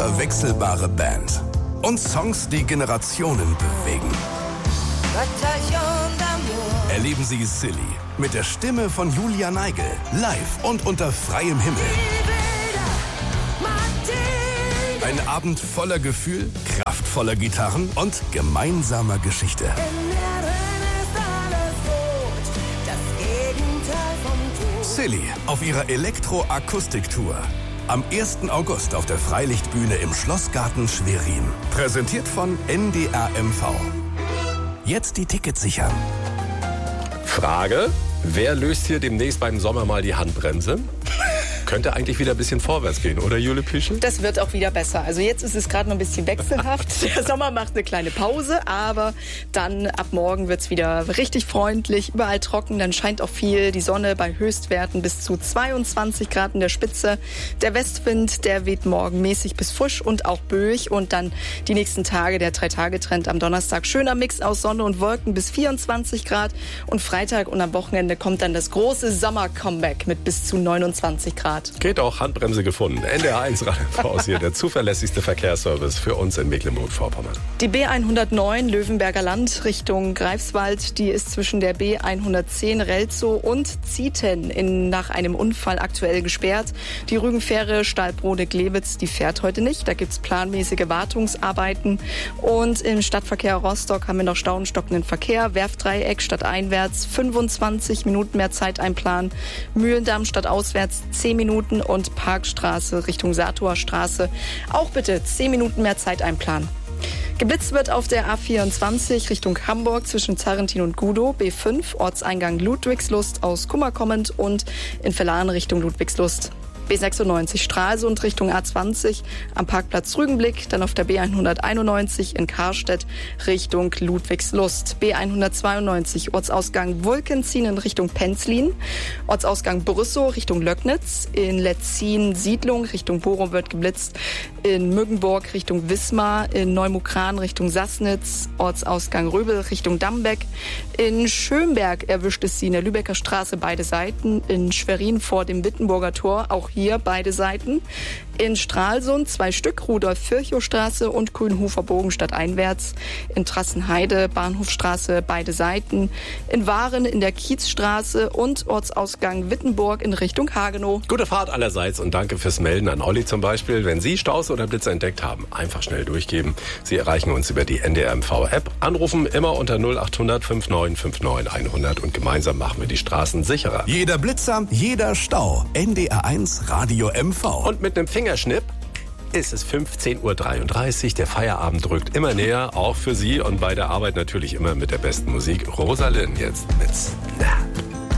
unverwechselbare Band. Und Songs, die Generationen bewegen. Erleben Sie Silly mit der Stimme von Julia Neigel, live und unter freiem Himmel. Ein Abend voller Gefühl, kraftvoller Gitarren und gemeinsamer Geschichte. Silly auf ihrer Elektro-Akustik-Tour. Am 1. August auf der Freilichtbühne im Schlossgarten Schwerin. Präsentiert von NDR MV. Jetzt die Tickets sichern. Frage, wer löst hier demnächst beim Sommer mal die Handbremse? Könnte eigentlich wieder ein bisschen vorwärts gehen, oder Jule Pischel? Das wird auch wieder besser. Also jetzt ist es gerade noch ein bisschen wechselhaft. Der Sommer macht eine kleine Pause, aber dann ab morgen wird es wieder richtig freundlich, überall trocken. Dann scheint auch viel die Sonne bei Höchstwerten bis zu 22 Grad in der Spitze. Der Westwind, der weht morgen mäßig bis frisch und auch böig. Und dann die nächsten Tage, der 3-Tage-Trend am Donnerstag. Schöner Mix aus Sonne und Wolken bis 24 Grad. Und Freitag und am Wochenende kommt dann das große Sommer-Comeback mit bis zu 29 Grad. Geht auch, Handbremse gefunden. NDR1 Radio hier, der zuverlässigste Verkehrsservice für uns in Mecklenburg-Vorpommern. Die B109 Löwenberger Land Richtung Greifswald, die ist zwischen der B110 Relzow und Zieten nach einem Unfall aktuell gesperrt. Die Rügenfähre Stahlbrode-Glewitz, die fährt heute nicht. Da gibt es planmäßige Wartungsarbeiten. Und im Stadtverkehr Rostock haben wir noch stauenstockenden Verkehr. Werftdreieck stadteinwärts 25 Minuten mehr Zeit einplanen. Mühlendamm stadtauswärts 10 Minuten und Parkstraße Richtung Satorner Straße auch bitte 10 Minuten mehr Zeit einplanen. Geblitzt wird auf der A24 Richtung Hamburg zwischen Zarrentin und Gudow, B5 Ortseingang Ludwigslust aus Kummer kommend und in Verlan Richtung Ludwigslust. B96 Stralsund Richtung A20 am Parkplatz Rügenblick, dann auf der B191 in Karstedt Richtung Ludwigslust. B192 Ortsausgang Wulkenzien in Richtung Penzlin, Ortsausgang Brüssow Richtung Löcknitz, in Letzin Siedlung Richtung Bochum wird geblitzt, in Müggenburg Richtung Wismar, in Neumukran Richtung Sassnitz, Ortsausgang Röbel Richtung Dambeck, in Schönberg erwischt es sie in der Lübecker Straße beide Seiten, in Schwerin vor dem Wittenburger Tor auch hier beide Seiten. In Stralsund 2 Stück, Rudolf-Virchow-Straße und Grünhofer-Bogen stadteinwärts. In Trassenheide, Bahnhofstraße, beide Seiten. In Waren in der Kiezstraße und Ortsausgang Wittenburg in Richtung Hagenow. Gute Fahrt allerseits und danke fürs Melden an Olli zum Beispiel. Wenn Sie Staus oder Blitze entdeckt haben, einfach schnell durchgeben. Sie erreichen uns über die NDR MV-App. Anrufen immer unter 0800 5959 100 und gemeinsam machen wir die Straßen sicherer. Jeder Blitzer, jeder Stau. NDR1 Radio MV. Und mit einem Fingerschnipp ist es 15:33 Uhr. Der Feierabend rückt immer näher, auch für Sie und bei der Arbeit natürlich immer mit der besten Musik. Rosalind jetzt mit Snap.